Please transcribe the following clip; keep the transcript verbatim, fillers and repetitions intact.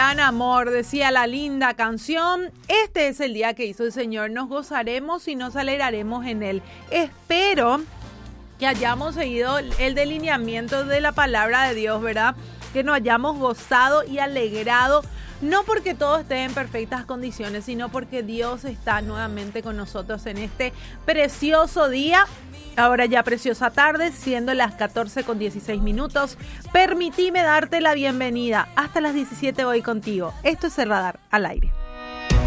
gran amor, decía la linda canción. Este es el día que hizo el Señor, nos gozaremos y nos alegraremos en él. Espero que hayamos seguido el delineamiento de la palabra de Dios, ¿verdad? Que nos hayamos gozado y alegrado, no porque todo esté en perfectas condiciones, sino porque Dios está nuevamente con nosotros en este precioso día. Ahora ya preciosa tarde, siendo las catorce con dieciséis minutos. Permitime darte la bienvenida. Hasta las diecisiete voy contigo. Esto es El Radar al Aire.